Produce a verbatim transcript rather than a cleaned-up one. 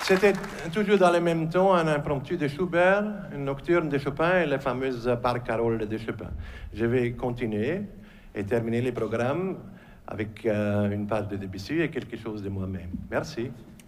C'était toujours dans le même temps un impromptu de Schubert, une nocturne de Chopin et la fameuse par Carole de Chopin. Je vais continuer et terminer les programmes avec euh, une part de Debussy et quelque chose de moi-même. Merci.